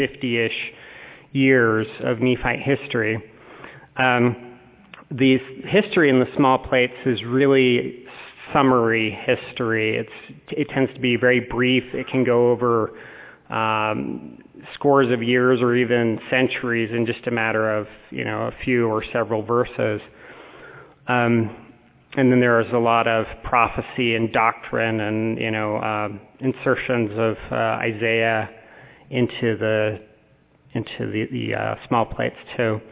50-ish years of Nephite history. The history in the small plates is really summary history. It tends to be very brief. It can go over scores of years or even centuries in just a matter of a few or several verses. And then there is a lot of prophecy and doctrine and insertions of Isaiah into the small plates too.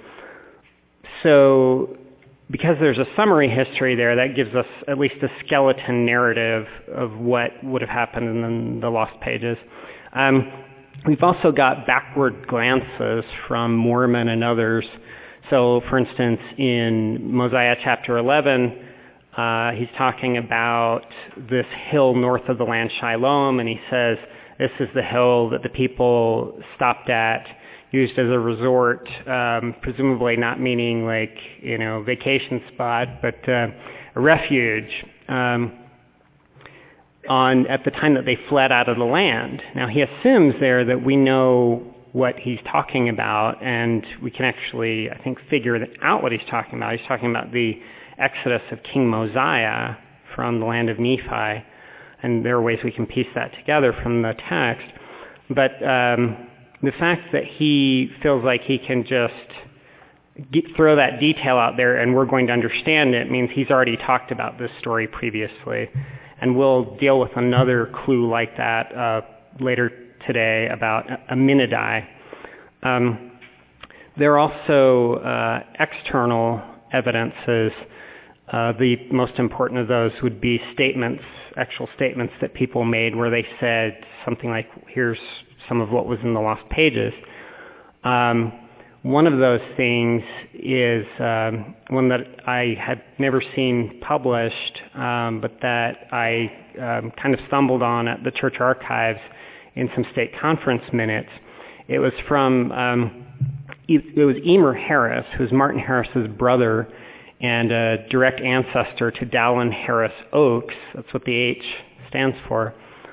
So because there's a summary history there, that gives us at least a skeleton narrative of what would have happened in the lost pages. We've also got backward glances from Mormon and others. So, for instance, in Mosiah chapter 11, he's talking about this hill north of the land Shiloh, and he says, this is the hill that the people stopped at, used as a resort, presumably not meaning like, vacation spot, but a refuge at the time that they fled out of the land. Now, he assumes there that we know what he's talking about, and we can actually, I think, figure out what he's talking about. He's talking about the exodus of King Mosiah from the land of Nephi, and there are ways we can piece that together from the text. But the fact that he feels like he can just throw that detail out there and we're going to understand it means he's already talked about this story previously. And we'll deal with another clue like that later today about Aminadi. There are also external evidences. The most important of those would be actual statements that people made where they said something like, here's some of what was in the lost pages. One of those things is one that I had never seen published, but that I kind of stumbled on at the church archives in some state conference minutes. It was from, it was Emer Harris, who's Martin Harris's brother and a direct ancestor to Dallin Harris Oaks. That's what the H stands for.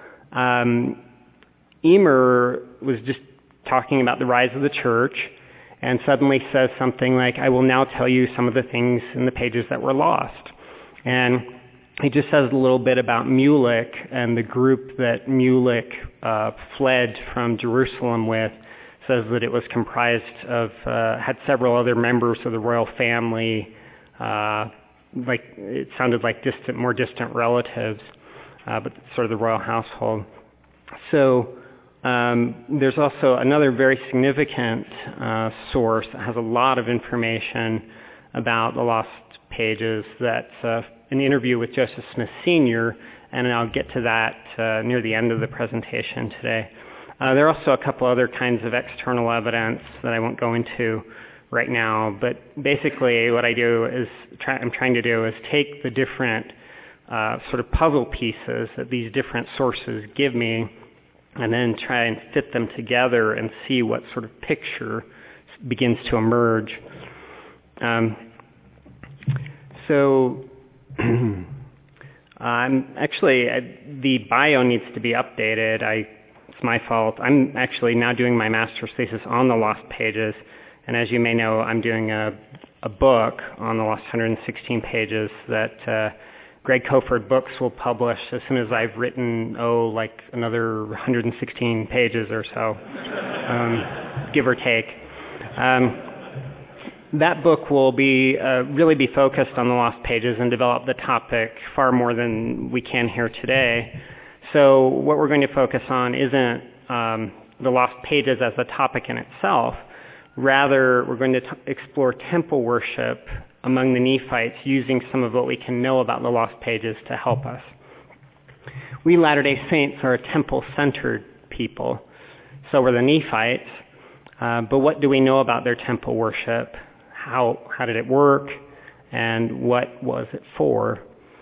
Emer was just talking about the rise of the church and suddenly says something like, I will now tell you some of the things in the pages that were lost. And he just says a little bit about Mulek and the group that Mulek fled from Jerusalem with, says that it was comprised of, had several other members of the royal family, like it sounded like more distant relatives, but sort of the royal household. So there's also another very significant source that has a lot of information about the lost pages. That's an interview with Joseph Smith Sr., and I'll get to that near the end of the presentation today. There are also a couple other kinds of external evidence that I won't go into right now, but basically what I do is, I'm trying to do is take the different sort of puzzle pieces that these different sources give me and then try and fit them together and see what sort of picture begins to emerge. The bio needs to be updated. It's my fault. I'm actually now doing my master's thesis on the lost pages, and as you may know, I'm doing a book on the lost 116 pages that Greg Koford Books will publish as soon as I've written, like another 116 pages or so, give or take. That book will be really be focused on the lost pages and develop the topic far more than we can here today. So what we're going to focus on isn't the lost pages as a topic in itself. Rather, we're going to explore temple worship among the Nephites using some of what we can know about the lost pages to help us. We Latter-day Saints are a temple-centered people. So are the Nephites. But what do we know about their temple worship? How did it work? And what was it for?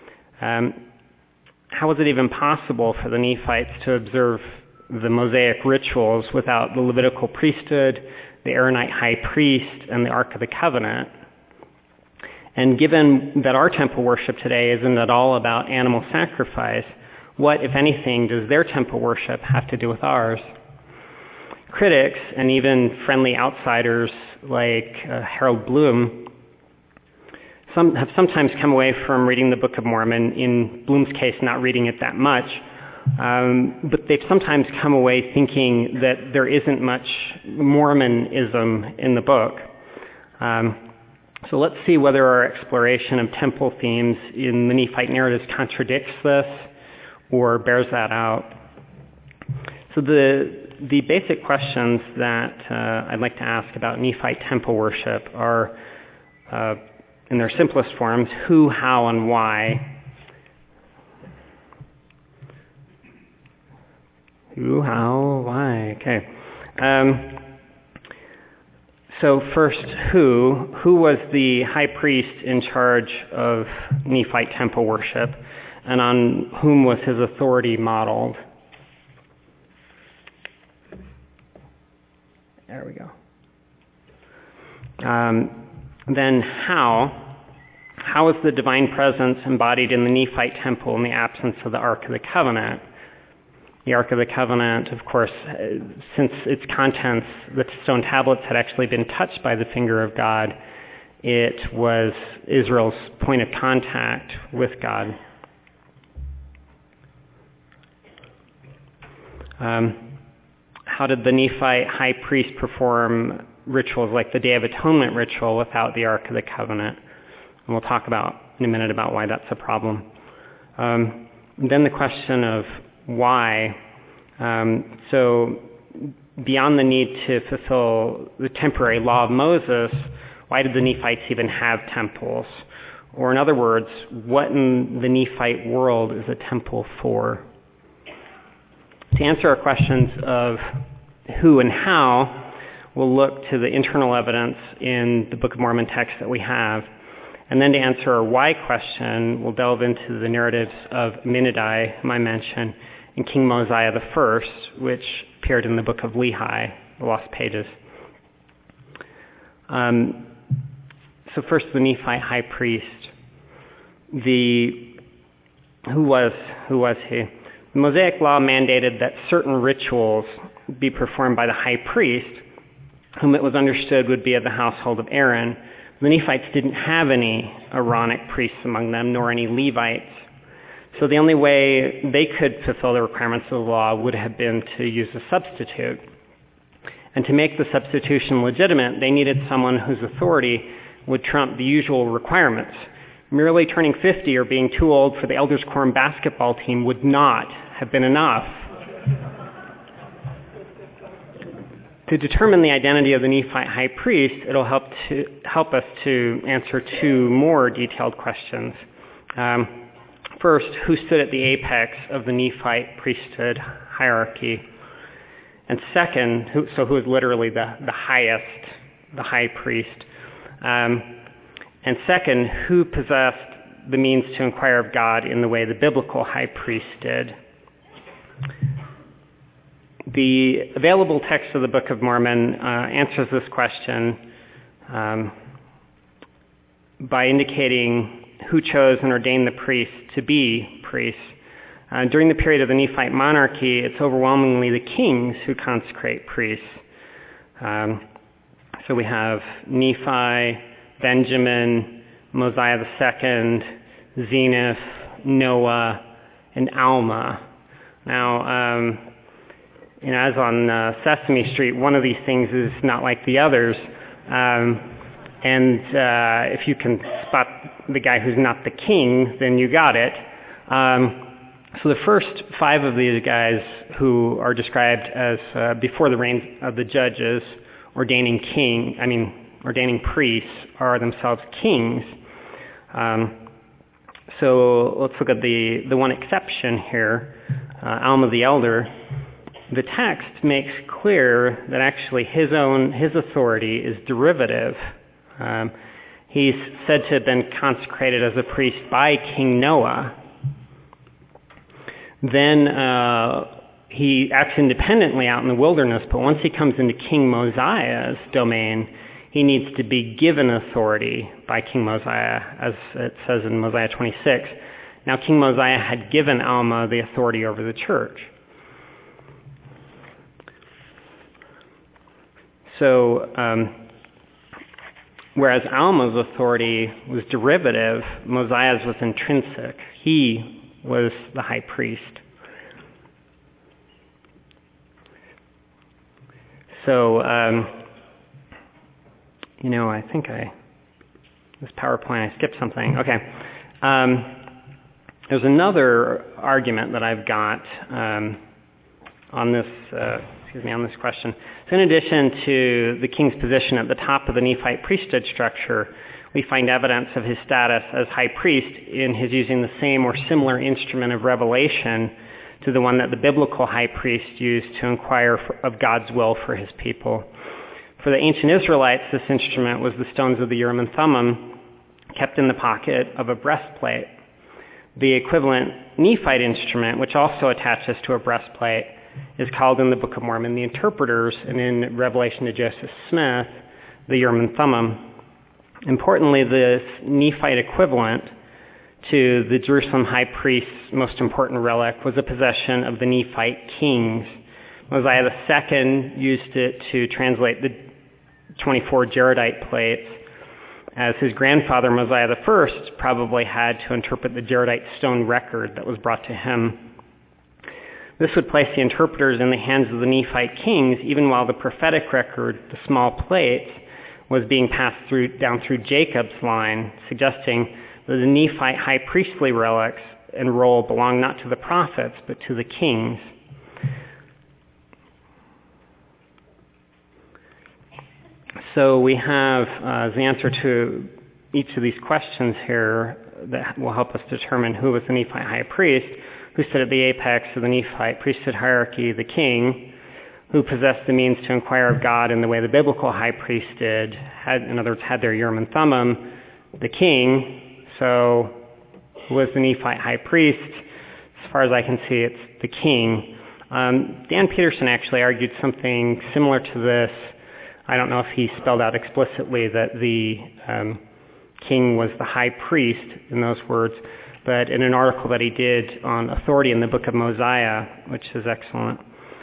How was it even possible for the Nephites to observe the Mosaic rituals without the Levitical priesthood, the Aaronite high priest, and the Ark of the Covenant? And given that our temple worship today isn't at all about animal sacrifice, what, if anything, does their temple worship have to do with ours? critics and even friendly outsiders like Harold Bloom have sometimes come away from reading the Book of Mormon, in Bloom's case not reading it that much, but they've sometimes come away thinking that there isn't much Mormonism in the book. So let's see whether our exploration of temple themes in the Nephite narratives contradicts this or bears that out. So the basic questions that I'd like to ask about Nephite temple worship are, in their simplest forms, who, how, and why. Who, how, why? Okay. So first, who was the high priest in charge of Nephite temple worship, and on whom was his authority modeled? There we go. Then how is the divine presence embodied in the Nephite temple in the absence of the Ark of the Covenant? The Ark of the Covenant, of course, since its contents, the stone tablets, had actually been touched by the finger of God, it was Israel's point of contact with God. How did the Nephite high priest perform rituals like the Day of Atonement ritual without the Ark of the Covenant? And we'll talk about in a minute about why that's a problem. Then the question of why. So beyond the need to fulfill the temporary law of Moses, why did the Nephites even have temples? Or in other words, what in the Nephite world is a temple for? To answer our questions of who and how, we'll look to the internal evidence in the Book of Mormon text that we have. And then to answer our why question, we'll delve into the narratives of Aminadi, whom I mentioned, and King Mosiah I, which appeared in the Book of Lehi, the Lost Pages. So first, the Nephite high priest. Who was he? The Mosaic law mandated that certain rituals be performed by the high priest, whom it was understood would be of the household of Aaron. The Nephites didn't have any Aaronic priests among them, nor any Levites. So the only way they could fulfill the requirements of the law would have been to use a substitute. And to make the substitution legitimate, they needed someone whose authority would trump the usual requirements. Merely turning 50 or being too old for the Elders Quorum basketball team would not have been enough. To determine the identity of the Nephite high priest, it'll help us to answer two more detailed questions. First, who stood at the apex of the Nephite priesthood hierarchy? And second, who is literally the highest, the high priest? And second, who possessed the means to inquire of God in the way the biblical high priest did? The available text of the Book of Mormon answers this question by indicating who chose and ordained the priests to be priests. During the period of the Nephite monarchy, it's overwhelmingly the kings who consecrate priests. So we have Nephi, Benjamin, Mosiah II, Zeniff, Noah, and Alma. Now, as on Sesame Street, one of these things is not like the others. And if you can spot the guy who's not the king, then you got it. So the first 5 of these guys who are described as before the reign of the judges, ordaining priests, are themselves kings. So let's look at the one exception here, Alma the Elder. The text makes clear that actually his authority is derivative. He's said to have been consecrated as a priest by King Noah. Then he acts independently out in the wilderness, but once he comes into King Mosiah's domain, he needs to be given authority by King Mosiah, as it says in Mosiah 26. Now, King Mosiah had given Alma the authority over the church. So whereas Alma's authority was derivative, Mosiah's was intrinsic. He was the high priest. So, I think this PowerPoint, I skipped something. Okay. There's another argument that I've got on this question. So in addition to the king's position at the top of the Nephite priesthood structure, we find evidence of his status as high priest in his using the same or similar instrument of revelation to the one that the biblical high priest used to inquire of God's will for his people. For the ancient Israelites, this instrument was the stones of the Urim and Thummim kept in the pocket of a breastplate. The equivalent Nephite instrument, which also attaches to a breastplate, is called in the Book of Mormon the interpreters, and in Revelation to Joseph Smith, the Urim and Thummim. Importantly, this Nephite equivalent to the Jerusalem high priest's most important relic was a possession of the Nephite kings. Mosiah II used it to translate the 24 Jaredite plates, as his grandfather Mosiah I probably had to interpret the Jaredite stone record that was brought to him. This would place the interpreters in the hands of the Nephite kings, even while the prophetic record, the small plates, was being passed down through Jacob's line, suggesting that the Nephite high priestly relics and role belonged not to the prophets, but to the kings. So we have the answer to each of these questions here that will help us determine who was the Nephite high priest, who stood at the apex of the Nephite priesthood hierarchy, the king, who possessed the means to inquire of God in the way the biblical high priest did, in other words, had their Urim and Thummim, the king. So who was the Nephite high priest? As far as I can see, it's the king. Dan Peterson actually argued something similar to this. I don't know if he spelled out explicitly that the king was the high priest in those words, but in an article that he did on authority in the Book of Mosiah, which is excellent.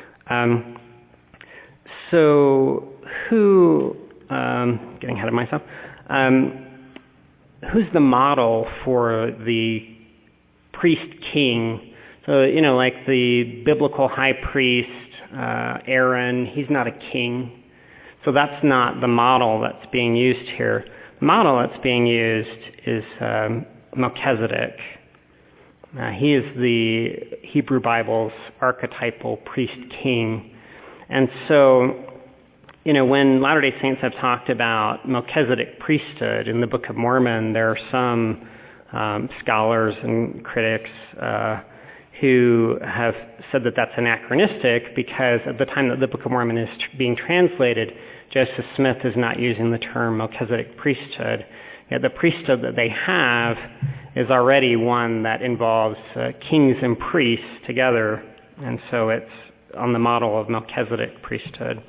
So getting ahead of myself, who's the model for the priest-king? So, like the biblical high priest, Aaron, he's not a king. So that's not the model that's being used here. The model that's being used is Melchizedek. He is the Hebrew Bible's archetypal priest-king. And so, when Latter-day Saints have talked about Melchizedek priesthood in the Book of Mormon, there are some scholars and critics who have said that that's anachronistic because at the time that the Book of Mormon is being translated, Joseph Smith is not using the term Melchizedek priesthood. Yet the priesthood that they have is already one that involves kings and priests together, and so it's on the model of Melchizedek priesthood.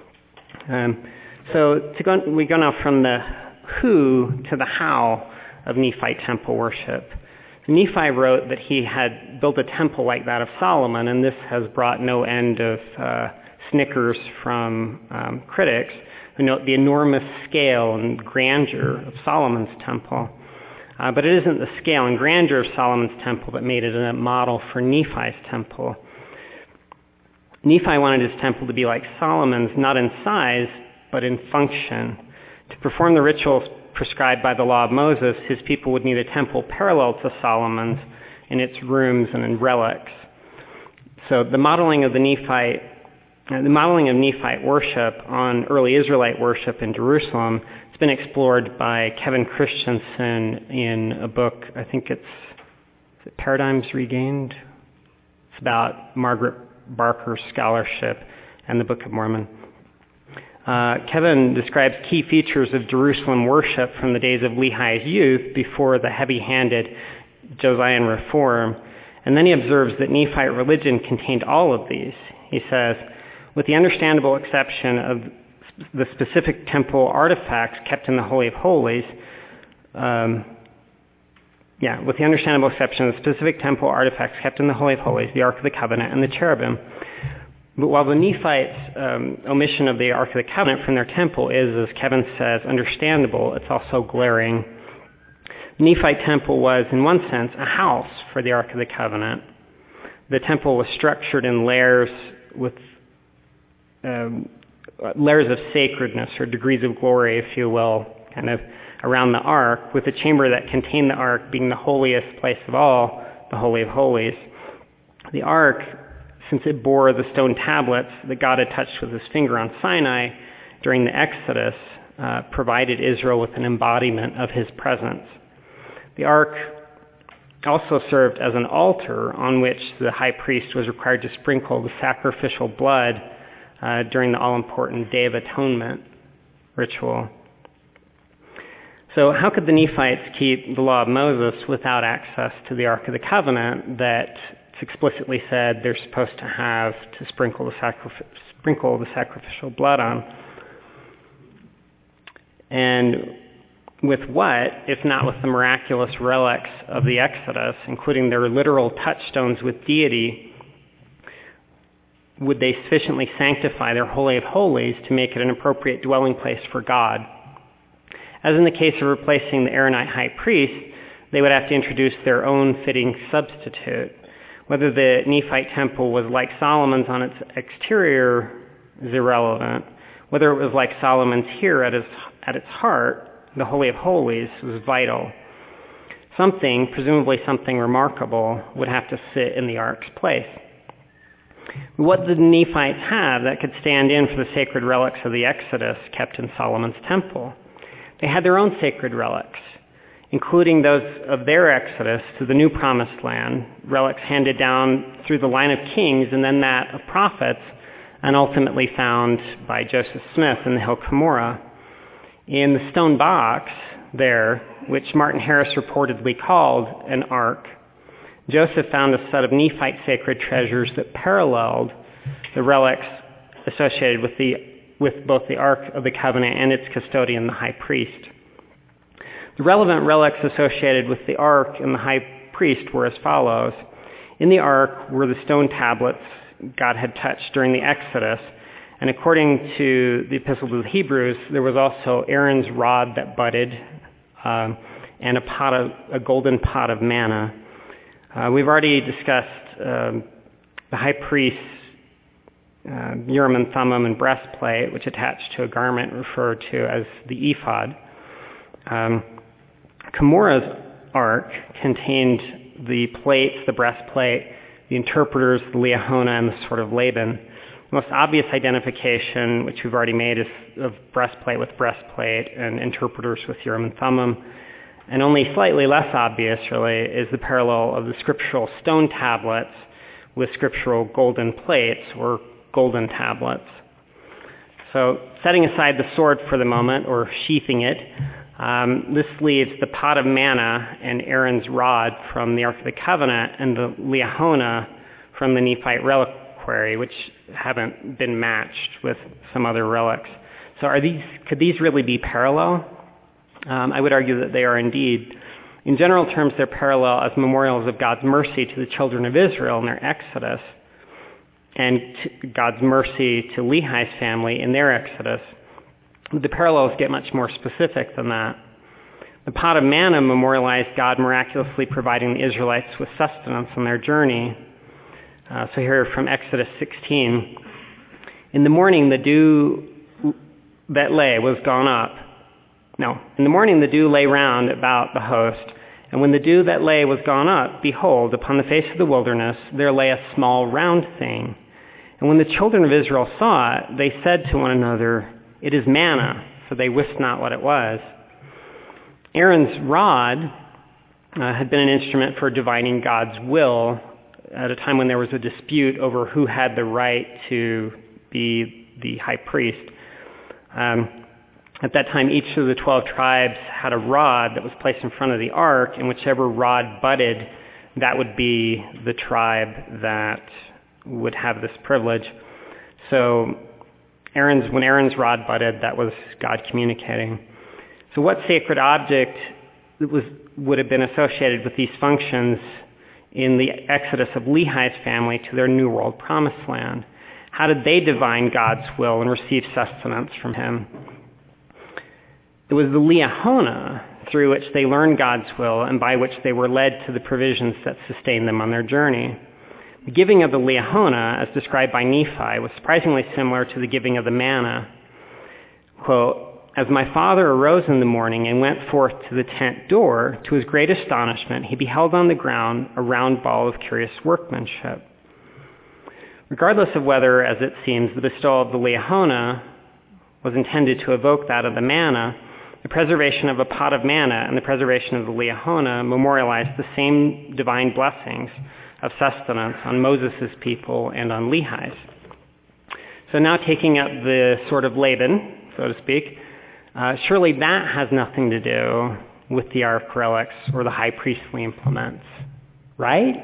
We go now from the who to the how of Nephite temple worship. Nephi wrote that he had built a temple like that of Solomon, and this has brought no end of snickers from critics who note the enormous scale and grandeur of Solomon's temple. But it isn't the scale and grandeur of Solomon's temple that made it a model for Nephi's temple. Nephi wanted his temple to be like Solomon's, not in size, but in function. To perform the rituals prescribed by the law of Moses, his people would need a temple parallel to Solomon's in its rooms and in relics. So the modeling of Nephite worship on early Israelite worship in Jerusalem has been explored by Kevin Christensen in a book, I think it's Paradigms Regained? It's about Margaret Barker's scholarship and the Book of Mormon. Kevin describes key features of Jerusalem worship from the days of Lehi's youth before the heavy-handed Josian reform, and then he observes that Nephite religion contained all of these. He says, with the understandable exception of the specific temple artifacts kept in the Holy of Holies, with the understandable exception of the specific temple artifacts kept in the Holy of Holies, the Ark of the Covenant, and the cherubim, But while the Nephites' omission of the Ark of the Covenant from their temple is, as Kevin says, understandable, it's also glaring. The Nephite temple was, in one sense, a house for the Ark of the Covenant. The temple was structured in layers with layers of sacredness or degrees of glory, if you will, kind of around the Ark, with the chamber that contained the Ark being the holiest place of all, the Holy of Holies. The Ark, since it bore the stone tablets that God had touched with his finger on Sinai during the Exodus, provided Israel with an embodiment of his presence. The Ark also served as an altar on which the high priest was required to sprinkle the sacrificial blood during the all-important Day of Atonement ritual. So how could the Nephites keep the law of Moses without access to the Ark of the Covenant that explicitly said they're supposed to have to sprinkle the sacrificial blood on? And with what, if not with the miraculous relics of the Exodus, including their literal touchstones with deity, would they sufficiently sanctify their Holy of Holies to make it an appropriate dwelling place for God? As in the case of replacing the Aaronite high priest, they would have to introduce their own fitting substitute. Whether the Nephite temple was like Solomon's on its exterior is irrelevant. Whether it was like Solomon's here at its heart, the Holy of Holies, was vital. Something, presumably something remarkable, would have to sit in the Ark's place. What did the Nephites have that could stand in for the sacred relics of the Exodus kept in Solomon's temple? They had their own sacred relics, including those of their exodus to the new promised land, relics handed down through the line of kings and then that of prophets, and ultimately found by Joseph Smith in the hill Cumorah. In the stone box there, which Martin Harris reportedly called an ark, Joseph found a set of Nephite sacred treasures that paralleled the relics associated with both the Ark of the Covenant and its custodian, the high priest. The relevant relics associated with the Ark and the high priest were as follows. In the Ark were the stone tablets God had touched during the Exodus, and according to the Epistle to the Hebrews, there was also Aaron's rod that budded and a golden pot of manna. We've already discussed the high priest's Urim and Thummim and breastplate, which attached to a garment referred to as the ephod. Cumorah's ark contained the plates, the breastplate, the interpreters, the Liahona, and the sword of Laban. The most obvious identification, which we've already made, is of breastplate with breastplate and interpreters with Urim and Thummim. And only slightly less obvious, really, is the parallel of the scriptural stone tablets with scriptural golden plates or golden tablets. So setting aside the sword for the moment, or sheathing it, this leaves the pot of manna and Aaron's rod from the Ark of the Covenant and the Liahona from the Nephite reliquary, which haven't been matched with some other relics. So could these really be parallel? I would argue that they are indeed. In general terms, they're parallel as memorials of God's mercy to the children of Israel in their Exodus, and God's mercy to Lehi's family in their Exodus. The parallels get much more specific than that. The pot of manna memorialized God miraculously providing the Israelites with sustenance on their journey. So here from Exodus 16. In the morning the dew that lay was gone up. No, in the morning the dew lay round about the host, and when the dew that lay was gone up, behold, upon the face of the wilderness there lay a small round thing. And when the children of Israel saw it, they said to one another, "It is manna," for they wist not what it was. Aaron's rod had been an instrument for divining God's will at a time when there was a dispute over who had the right to be the high priest. At that time, each of the 12 tribes had a rod that was placed in front of the ark, and whichever rod budded, that would be the tribe that would have this privilege. So when Aaron's rod budded, that was God communicating. So what sacred object would have been associated with these functions in the exodus of Lehi's family to their New World Promised Land? How did they divine God's will and receive sustenance from him? It was the Liahona through which they learned God's will and by which they were led to the provisions that sustained them on their journey. The giving of the Liahona, as described by Nephi, was surprisingly similar to the giving of the manna. Quote, "As my father arose in the morning and went forth to the tent door, to his great astonishment, he beheld on the ground a round ball of curious workmanship." Regardless of whether, as it seems, the bestowal of the Liahona was intended to evoke that of the manna, the preservation of a pot of manna and the preservation of the Liahona memorialize the same divine blessings of sustenance on Moses' people and on Lehi's. So now taking up the sword of Laban, so to speak, surely that has nothing to do with the Ark relics or the high priestly implements, right?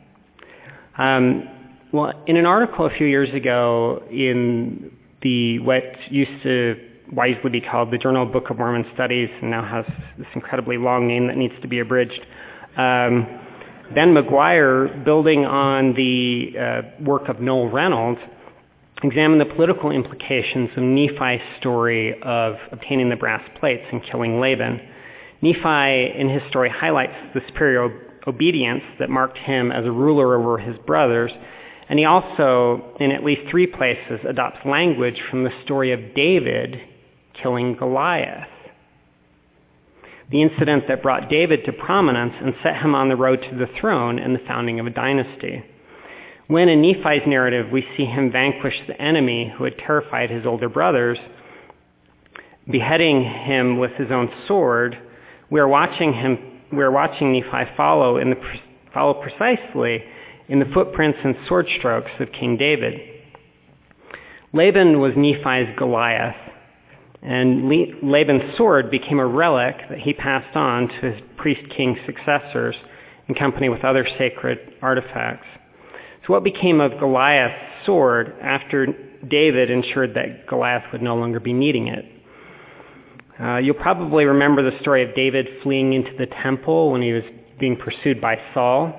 Well, in an article a few years ago in what used to wisely be called the Journal Book of Mormon Studies, and now has this incredibly long name that needs to be abridged, Ben McGuire, building on the work of Noel Reynolds, examined the political implications of Nephi's story of obtaining the brass plates and killing Laban. Nephi, in his story, highlights the superior obedience that marked him as a ruler over his brothers, and he also, in at least 3 places, adopts language from the story of David killing Goliath, the incident that brought David to prominence and set him on the road to the throne and the founding of a dynasty. When in Nephi's narrative we see him vanquish the enemy who had terrified his older brothers, beheading him with his own sword, we are watching Nephi follow precisely in the footprints and sword strokes of King David. Laban was Nephi's Goliath, and Laban's sword became a relic that he passed on to his priest-king successors in company with other sacred artifacts. So what became of Goliath's sword after David ensured that Goliath would no longer be needing it? You'll probably remember the story of David fleeing into the temple when he was being pursued by Saul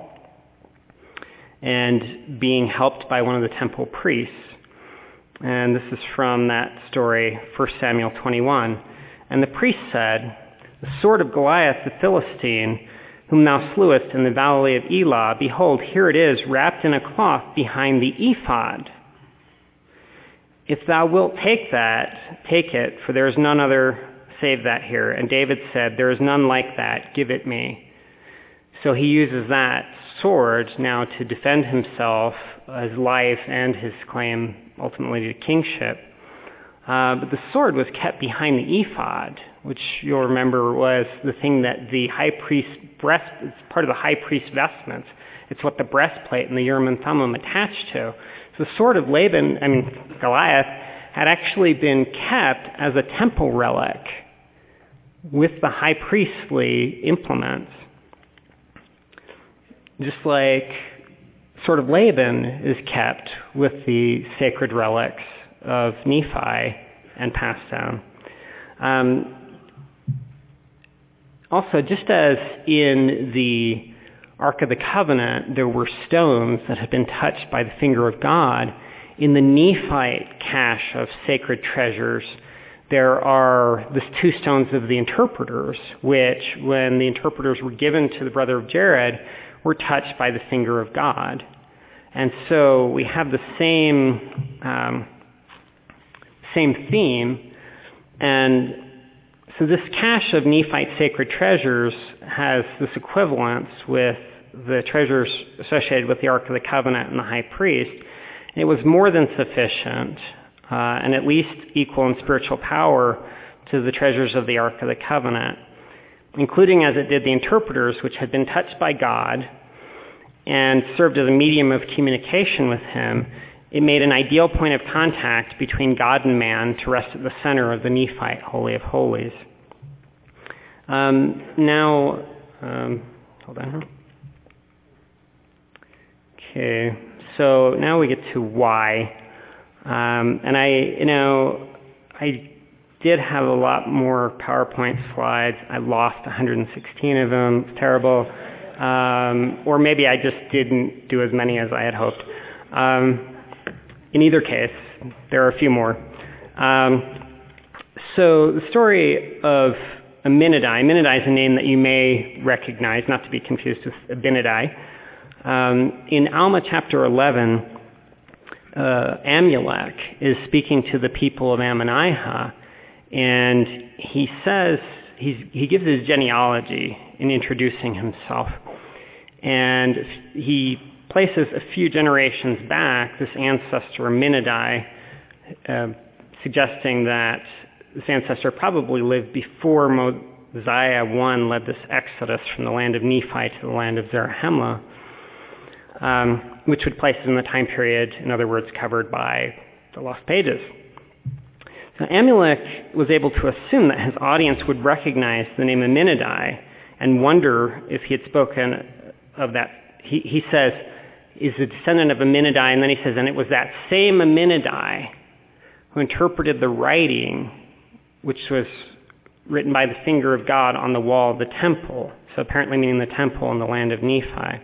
and being helped by one of the temple priests. And this is from that story, 1 Samuel 21. "And the priest said, 'The sword of Goliath the Philistine, whom thou slewest in the valley of Elah, behold, here it is, wrapped in a cloth behind the ephod. If thou wilt take it, for there is none other save that here.' And David said, 'There is none like that, give it me.'" So he uses that sword now to defend himself, his life, and his claim ultimately to kingship. But the sword was kept behind the ephod, which you'll remember was the thing that the high priest it's part of the high priest vestments. It's what the breastplate and the Urim and Thummim attached to. So the sword of Goliath had actually been kept as a temple relic with the high priestly implements. Just like sword of Laban is kept with the sacred relics of Nephi and passed down. Also, just as in the Ark of the Covenant, there were stones that had been touched by the finger of God, in the Nephite cache of sacred treasures, there are the 2 stones of the interpreters, which, when the interpreters were given to the brother of Jared, were touched by the finger of God. And so we have the same theme, and so this cache of Nephite sacred treasures has this equivalence with the treasures associated with the Ark of the Covenant and the high priest. It was more than sufficient, and at least equal in spiritual power to the treasures of the Ark of the Covenant, including as it did the interpreters, which had been touched by God and served as a medium of communication with him. It made an ideal point of contact between God and man to rest at the center of the Nephite Holy of Holies. Hold on here. Okay, so now we get to why. And I did have a lot more PowerPoint slides. I lost 116 of them. It's terrible. Or maybe I just didn't do as many as I had hoped. in either case, there are a few more. So the story of Amenadi is a name that you may recognize, not to be confused with Abinadi. In Alma chapter 11, Amulek is speaking to the people of Ammonihah, and he says, he gives his genealogy in introducing himself. And he places a few generations back this ancestor Amenadi, suggesting that this ancestor probably lived before Mosiah I led this exodus from the land of Nephi to the land of Zarahemla, which would place it in the time period, in other words, covered by the Lost Pages. So Amulek was able to assume that his audience would recognize the name Amenadi and wonder if he had spoken of that. He says, is a descendant of Amenadi, and then he says, and it was that same Amenadi who interpreted the writing which was written by the finger of God on the wall of the temple, so apparently meaning the temple in the land of Nephi.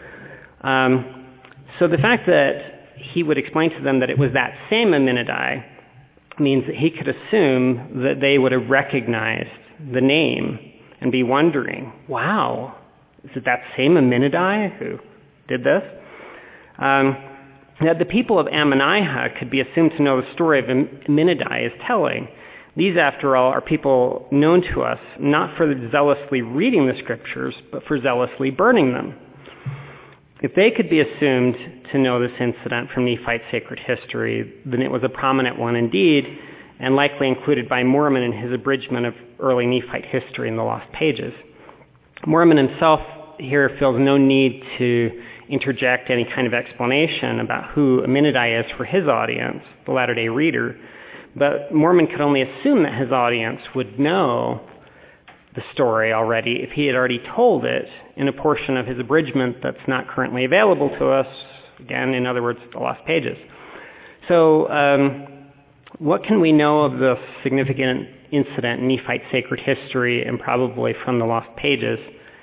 So the fact that he would explain to them that it was that same Amenadi means that he could assume that they would have recognized the name and be wondering, wow, is it that same Amenadi who did this? That the people of Ammonihah could be assumed to know the story of Amenadi is telling. These, after all, are people known to us not for zealously reading the scriptures, but for zealously burning them. If they could be assumed to know this incident from Nephite sacred history, then it was a prominent one indeed, and likely included by Mormon in his abridgment of early Nephite history in the Lost Pages. Mormon himself here feels no need to interject any kind of explanation about who Amenadi is for his audience, the Latter-day Reader, but Mormon could only assume that his audience would know the story already if he had already told it in a portion of his abridgment that's not currently available to us, again, in other words, the Lost Pages. So what can we know of the significant incident in Nephite sacred history and probably from the Lost Pages?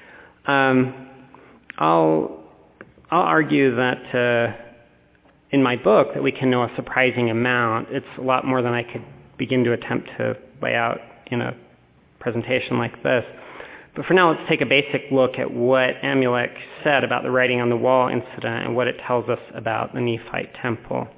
I'll argue that in my book that we can know a surprising amount. It's a lot more than I could begin to attempt to lay out in a presentation like this. But for now, let's take a basic look at what Amulek said about the writing on the wall incident and what it tells us about the Nephite temple.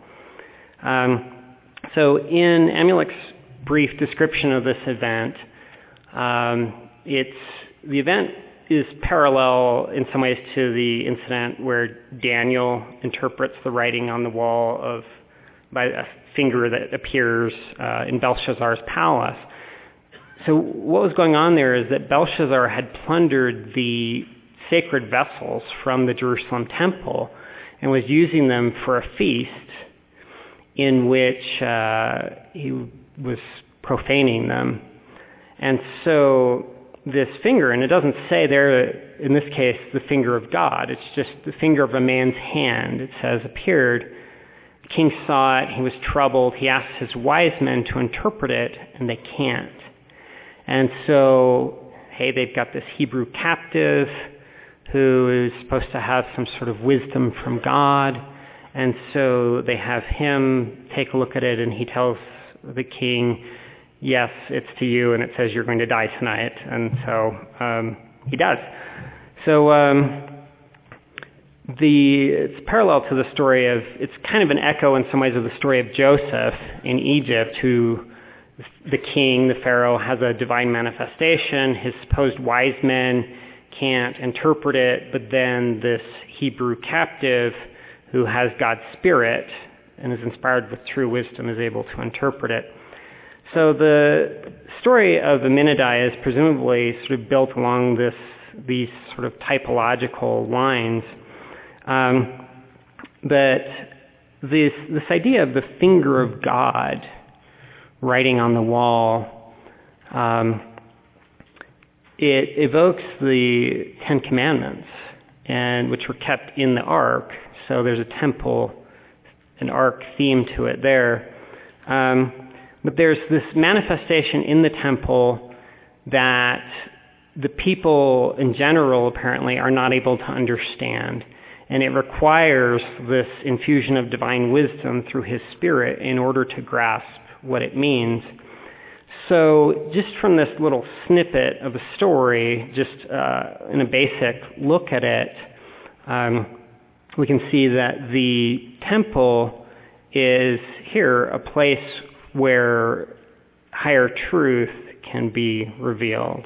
So in Amulek's brief description of this event, the event is parallel in some ways to the incident where Daniel interprets the writing on the wall by a finger that appears in Belshazzar's palace. So what was going on there is that Belshazzar had plundered the sacred vessels from the Jerusalem temple and was using them for a feast in which he was profaning them. And so this finger, and it doesn't say there, in this case, the finger of God. It's just the finger of a man's hand, it says, appeared. The king saw it. He was troubled. He asked his wise men to interpret it, and they can't. And so, hey, they've got this Hebrew captive who is supposed to have some sort of wisdom from God. And so they have him take a look at it, and he tells the king, yes, it's to you, and it says you're going to die tonight. And so he does. So it's parallel to the story of, it's kind of an echo in some ways of the story of Joseph in Egypt, who the king, the Pharaoh, has a divine manifestation. His supposed wise men can't interpret it, but then this Hebrew captive who has God's Spirit and is inspired with true wisdom is able to interpret it. So the story of Amenadi is presumably sort of built along these sort of typological lines. But this idea of the finger of God writing on the wall, it evokes the Ten Commandments, and which were kept in the ark. So there's a temple, an ark theme to it there. But there's this manifestation in the temple that the people in general apparently are not able to understand. and it requires this infusion of divine wisdom through his Spirit in order to grasp what it means. So just from this little snippet of a story, just in a basic look at it, we can see that the temple is here a place where higher truth can be revealed.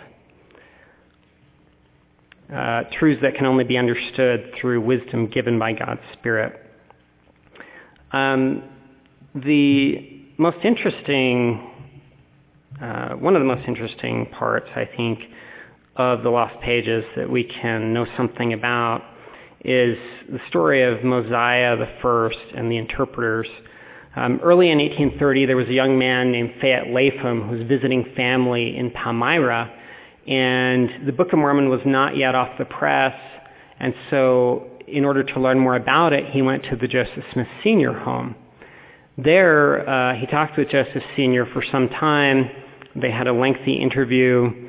Truths that can only be understood through wisdom given by God's Spirit. The most interesting, one of the most interesting parts, I think, of the Lost Pages that we can know something about is the story of Mosiah the First and the interpreters. Early in 1830, there was a young man named Fayette Latham who was visiting family in Palmyra, and the Book of Mormon was not yet off the press, and so in order to learn more about it, he went to the Joseph Smith Sr. home. There, he talked with Joseph Sr. for some time. They had a lengthy interview,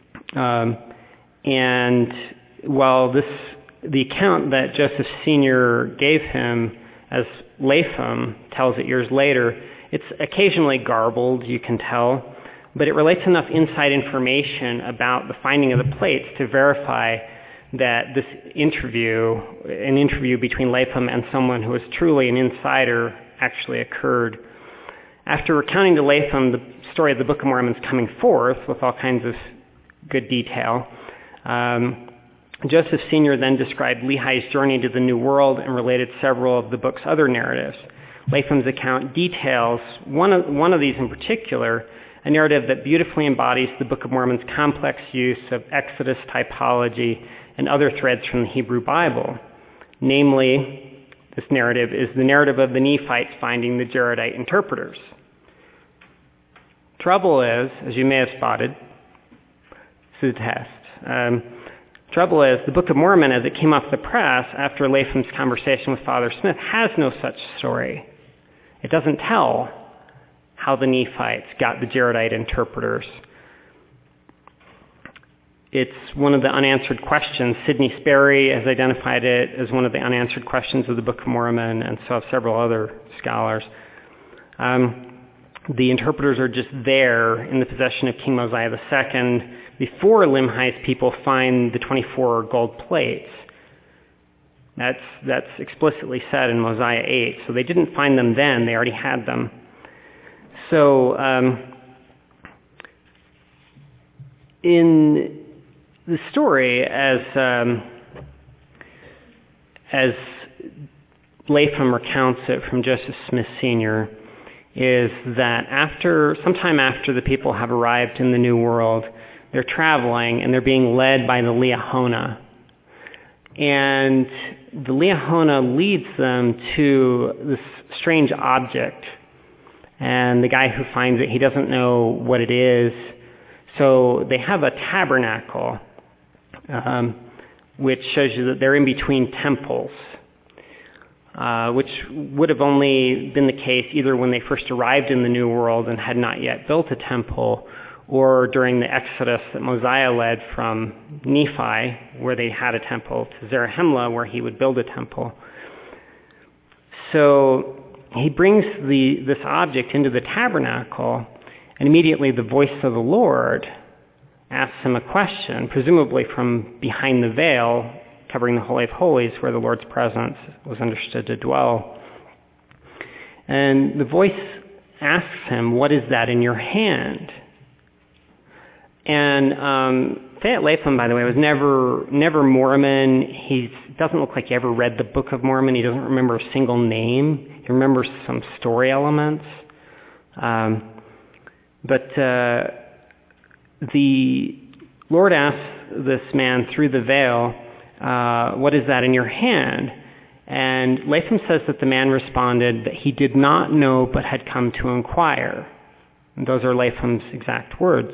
and while the account that Joseph Sr. gave him as Latham tells it years later, it's occasionally garbled, you can tell, but it relates enough inside information about the finding of the plates to verify that this interview, an interview between Latham and someone who was truly an insider, actually occurred. After recounting to Latham the story of the Book of Mormon coming forth with all kinds of good detail, Joseph Sr. then described Lehi's journey to the New World and related several of the book's other narratives. Latham's account details one of these in particular, a narrative that beautifully embodies the Book of Mormon's complex use of Exodus typology and other threads from the Hebrew Bible. Namely, this narrative is the narrative of the Nephites finding the Jaredite interpreters. Trouble is, as you may have spotted, this is a test. Trouble is, the Book of Mormon, as it came off the press after Latham's conversation with Father Smith, has no such story. It doesn't tell how the Nephites got the Jaredite interpreters. It's one of the unanswered questions. Sidney Sperry has identified it as one of the unanswered questions of the Book of Mormon, and so have several other scholars. The interpreters are just there in the possession of King Mosiah II before Limhi's people find the 24 gold plates. That's explicitly said in Mosiah 8. So they didn't find them then, they already had them. So in the story, as Latham recounts it from Joseph Smith Sr., is that sometime after the people have arrived in the New World, they're traveling and they're being led by the Liahona. And the Liahona leads them to this strange object. And the guy who finds it, he doesn't know what it is. So they have a tabernacle, which shows you that they're in between temples, which would have only been the case either when they first arrived in the New World and had not yet built a temple, or during the Exodus that Mosiah led from Nephi, where they had a temple, to Zarahemla, where he would build a temple. So he brings this object into the tabernacle, and immediately the voice of the Lord asks him a question, presumably from behind the veil covering the Holy of Holies, where the Lord's presence was understood to dwell. And the voice asks him, "What is that in your hand?" And Fayette Latham, by the way, was never Mormon. He doesn't look like he ever read the Book of Mormon. He doesn't remember a single name. He remembers some story elements. But the Lord asks this man through the veil, "What is that in your hand?" And Latham says that the man responded that he did not know but had come to inquire. And those are Latham's exact words.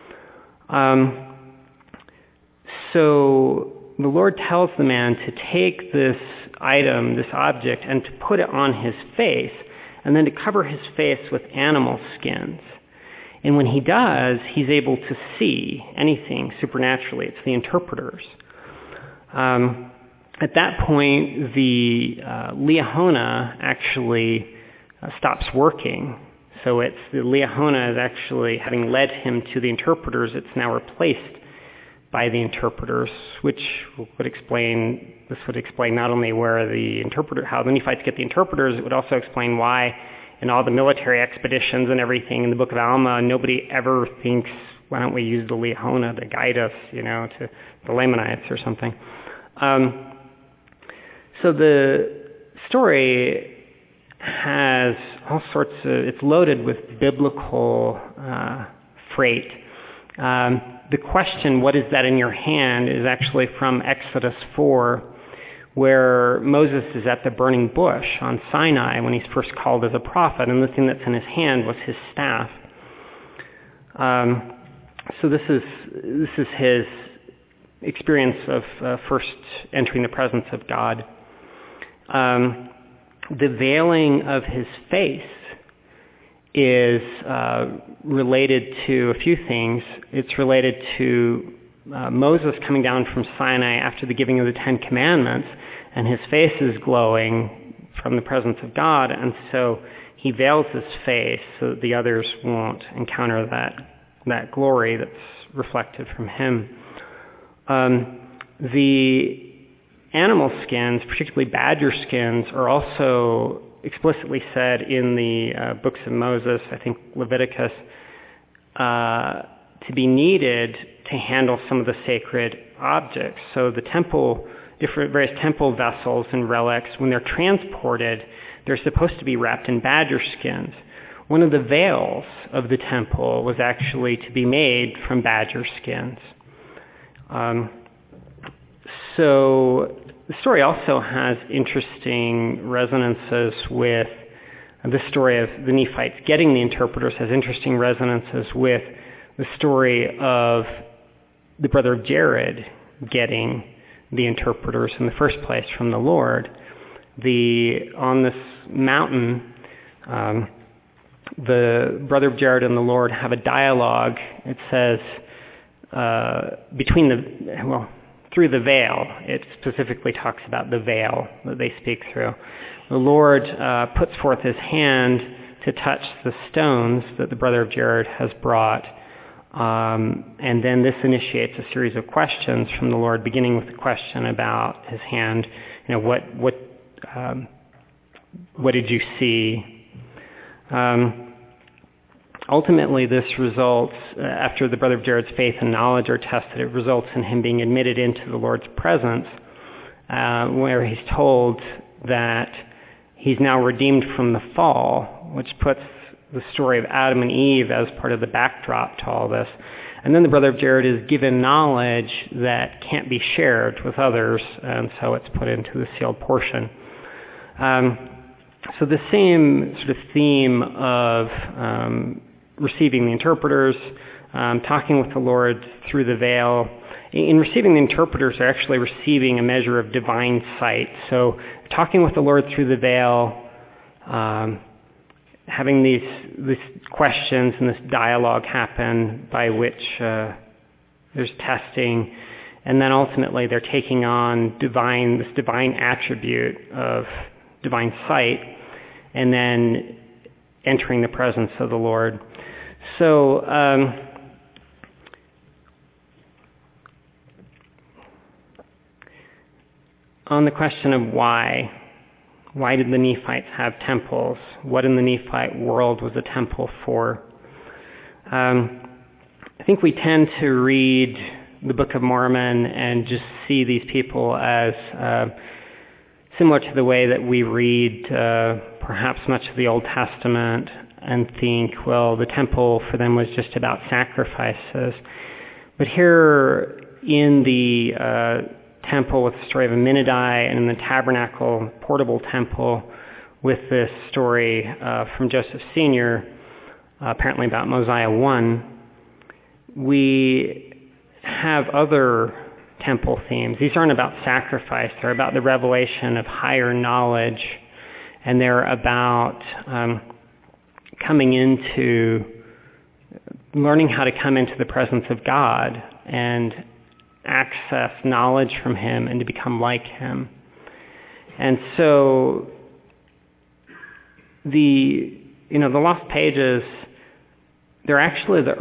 So the Lord tells the man to take this item, this object, and to put it on his face, and then to cover his face with animal skins. And when he does, he's able to see anything supernaturally. It's the interpreters. at that point, the Liahona actually stops working. So it's the Liahona is actually, having led him to the interpreters, it's now replaced by the interpreters, which would explain not only how the Nephites get the interpreters, it would also explain why in all the military expeditions and everything in the Book of Alma, nobody ever thinks, why don't we use the Liahona to guide us, to the Lamanites or something. So the story has all sorts of, it's loaded with biblical freight. The question, what is that in your hand, is actually from Exodus 4, where Moses is at the burning bush on Sinai when he's first called as a prophet, and the thing that's in his hand was his staff. So this is his experience of first entering the presence of God. The veiling of his face is related to a few things. It's related to Moses coming down from Sinai after the giving of the Ten Commandments, and his face is glowing from the presence of God, and so he veils his face so that the others won't encounter that glory that's reflected from him. The animal skins, particularly badger skins, are also explicitly said in the books of Moses, I think Leviticus, to be needed to handle some of the sacred objects. So the temple, various temple vessels and relics, when they're transported, they're supposed to be wrapped in badger skins. One of the veils of the temple was actually to be made from badger skins. So the story also has interesting resonances with the story of the Nephites getting the interpreters, has interesting resonances with the story of the brother of Jared getting the interpreters in the first place from the Lord. On this mountain, the brother of Jared and the Lord have a dialogue. It says through the veil. It specifically talks about the veil that they speak through. The Lord puts forth his hand to touch the stones that the brother of Jared has brought. And then this initiates a series of questions from the Lord, beginning with the question about his hand. What did you see? Ultimately, this results, after the brother of Jared's faith and knowledge are tested, it results in him being admitted into the Lord's presence, where he's told that he's now redeemed from the fall, which puts the story of Adam and Eve as part of the backdrop to all this. And then the brother of Jared is given knowledge that can't be shared with others, and so it's put into the sealed portion. So the same sort of theme of receiving the interpreters, talking with the Lord through the veil. In receiving the interpreters, they're actually receiving a measure of divine sight. So talking with the Lord through the veil, having these questions and this dialogue happen by which there's testing, and then ultimately they're taking on this divine attribute of divine sight, and then entering the presence of the Lord. So on the question of why did the Nephites have temples? What in the Nephite world was a temple for? I think we tend to read the Book of Mormon and just see these people as similar to the way that we read perhaps much of the Old Testament and think, well, the temple for them was just about sacrifices. But here in the temple with the story of Aminadi, and in the tabernacle, portable temple, with this story from Joseph Sr., apparently about Mosiah 1, we have other temple themes. These aren't about sacrifice. They're about the revelation of higher knowledge, and they're about learning how to come into the presence of God and access knowledge from him and to become like him. And so the lost pages, they're actually the